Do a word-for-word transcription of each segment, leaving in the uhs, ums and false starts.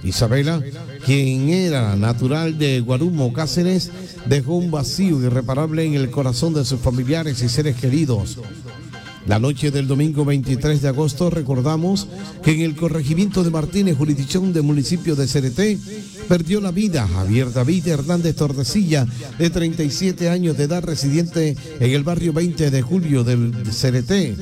Isabela, quien era natural de Guarumo, Cáceres, dejó un vacío irreparable en el corazón de sus familiares y seres queridos. La noche del domingo veintitrés de agosto recordamos que en el corregimiento de Martínez, jurisdicción del municipio de Cereté, perdió la vida Javier David Hernández Tordesillas, de treinta y siete años de edad, residente en el barrio veinte de julio del Cereté,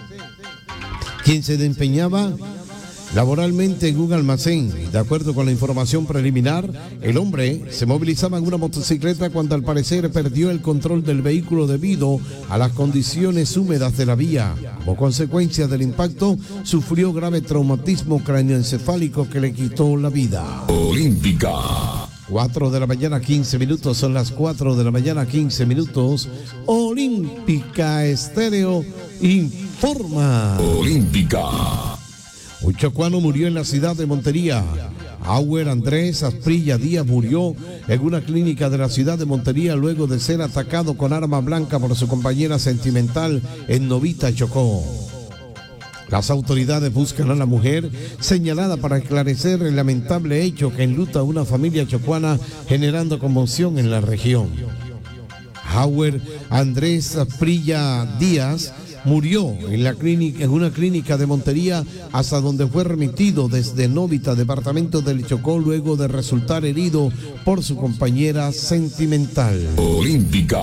quien se desempeñaba laboralmente en un almacén. De acuerdo con la información preliminar, el hombre se movilizaba en una motocicleta cuando al parecer perdió el control del vehículo debido a las condiciones húmedas de la vía. Como consecuencia del impacto, sufrió grave traumatismo cráneoencefálico que le quitó la vida. Olímpica. cuatro de la mañana, quince minutos, son las cuatro de la mañana, quince minutos. Olímpica Estéreo informa. Olímpica. Un chocuano murió en la ciudad de Montería. Auer Andrés Asprilla Díaz murió en una clínica de la ciudad de Montería luego de ser atacado con arma blanca por su compañera sentimental en Novita, Chocó. Las autoridades buscan a la mujer señalada para esclarecer el lamentable hecho que enluta a una familia chocuana, generando conmoción en la región. Auer Andrés Asprilla Díaz murió en la clínica, en una clínica de Montería, hasta donde fue remitido desde Novita, departamento del Chocó, luego de resultar herido por su compañera sentimental. Olímpica.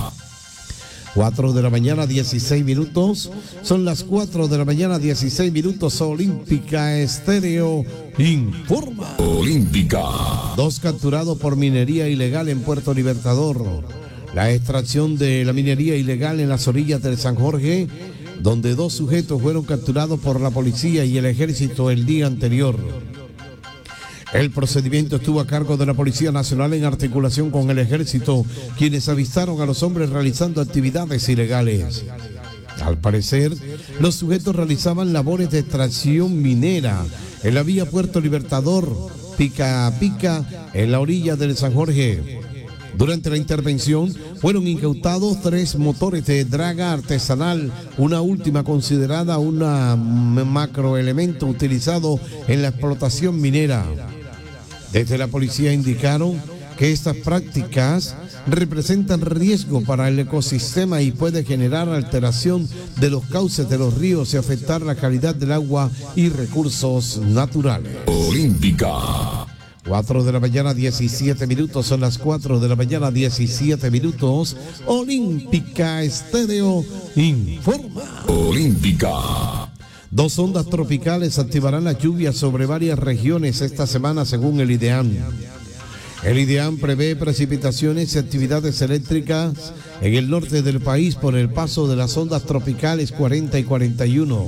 cuatro de la mañana, dieciséis minutos. Son las cuatro de la mañana, dieciséis minutos. Olímpica Estéreo informa. Olímpica. Dos capturados por minería ilegal en Puerto Libertador. La extracción de la minería ilegal en las orillas del San Jorge, donde dos sujetos fueron capturados por la policía y el ejército el día anterior. El procedimiento estuvo a cargo de la Policía Nacional en articulación con el ejército, quienes avistaron a los hombres realizando actividades ilegales. Al parecer, los sujetos realizaban labores de extracción minera en la vía Puerto Libertador, Pica a Pica, en la orilla del San Jorge. Durante la intervención fueron incautados tres motores de draga artesanal, una última considerada un macroelemento utilizado en la explotación minera. Desde la policía indicaron que estas prácticas representan riesgo para el ecosistema y puede generar alteración de los cauces de los ríos y afectar la calidad del agua y recursos naturales. Olímpica. cuatro de la mañana, diecisiete minutos, son las cuatro de la mañana, diecisiete minutos. Olímpica Estéreo informa. Olímpica. Dos ondas tropicales activarán las lluvias sobre varias regiones esta semana según el IDEAM. El IDEAM prevé precipitaciones y actividades eléctricas en el norte del país por el paso de las ondas tropicales cuarenta y cuarenta y uno.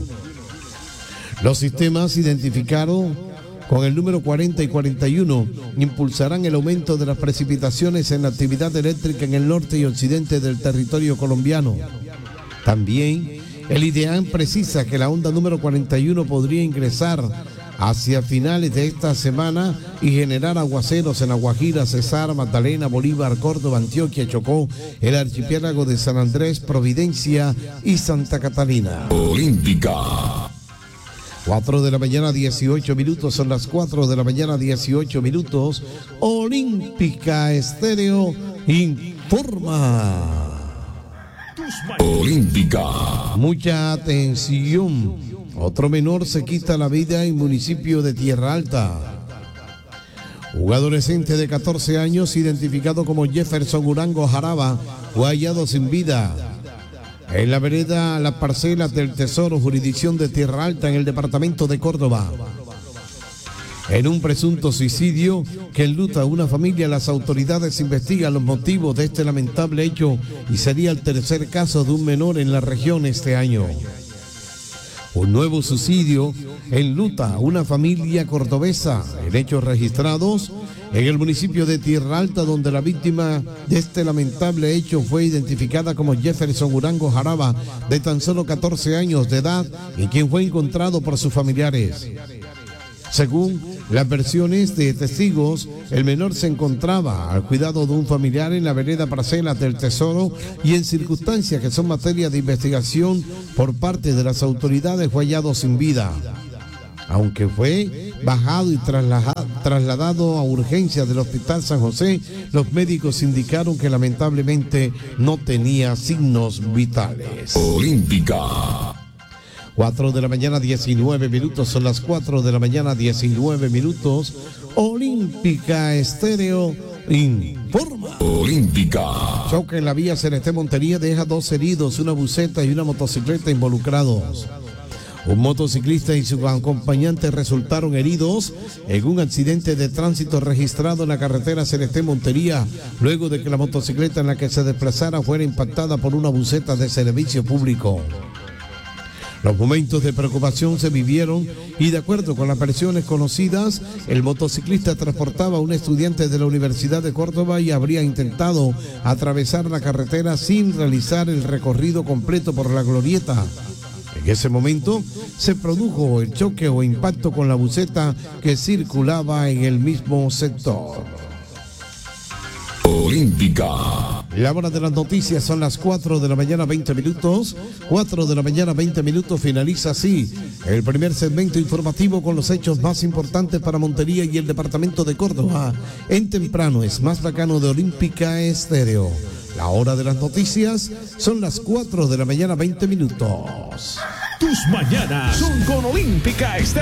Los sistemas identificaron con el número cuarenta y cuarenta y uno impulsarán el aumento de las precipitaciones en la actividad eléctrica en el norte y occidente del territorio colombiano. También el IDEAM precisa que la onda número cuarenta y uno podría ingresar hacia finales de esta semana y generar aguaceros en La Guajira, Cesar, Magdalena, Bolívar, Córdoba, Antioquia, Chocó, el archipiélago de San Andrés, Providencia y Santa Catalina. Olímpica. cuatro de la mañana, dieciocho minutos, son las cuatro de la mañana, dieciocho minutos. Olímpica Estéreo informa. Olímpica. Mucha atención. Otro menor se quita la vida en municipio de Tierra Alta. Un adolescente de catorce años, identificado como Jefferson Urango Jaraba, fue hallado sin vida en la vereda Las Parcelas del Tesoro, jurisdicción de Tierra Alta, en el departamento de Córdoba. En un presunto suicidio que enluta a una familia, las autoridades investigan los motivos de este lamentable hecho y sería el tercer caso de un menor en la región este año. Un nuevo suicidio enluta a una familia cordobesa en hechos registrados en el municipio de Tierra Alta, donde la víctima de este lamentable hecho fue identificada como Jefferson Urango Jaraba, de tan solo catorce años de edad, y quien fue encontrado por sus familiares. Según las versiones de testigos, el menor se encontraba al cuidado de un familiar en la vereda Parcelas del Tesoro y en circunstancias que son materia de investigación por parte de las autoridades fue hallado sin vida, aunque fue bajado y trasladado, trasladado a urgencias del Hospital San José, los médicos indicaron que lamentablemente no tenía signos vitales. Olímpica. cuatro de la mañana, diecinueve minutos, son las cuatro de la mañana, diecinueve minutos. Olímpica Estéreo informa. Olímpica. Choque en la vía Celeste Montería deja dos heridos, una buseta y una motocicleta involucrados. Un motociclista y su acompañante resultaron heridos en un accidente de tránsito registrado en la carretera Celeste Montería, luego de que la motocicleta en la que se desplazara fuera impactada por una buseta de servicio público. Los momentos de preocupación se vivieron y, de acuerdo con las versiones conocidas, el motociclista transportaba a un estudiante de la Universidad de Córdoba y habría intentado atravesar la carretera sin realizar el recorrido completo por la glorieta. En ese momento se produjo el choque o impacto con la buseta que circulaba en el mismo sector. Olímpica. La hora de las noticias son las cuatro de la mañana, veinte minutos. cuatro de la mañana, veinte minutos. Finaliza así el primer segmento informativo con los hechos más importantes para Montería y el departamento de Córdoba. En temprano es más bacano de Olímpica Estéreo. La hora de las noticias son las cuatro de la mañana, veinte minutos. Tus mañanas son con Olímpica Estéreo.